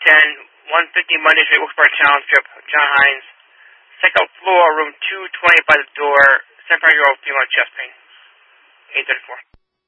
150 Monday Street, Wilkes-Barre Challenge Trip, John Hines. Second floor, room 220 by the door, 75-year-old female chest pain. 834.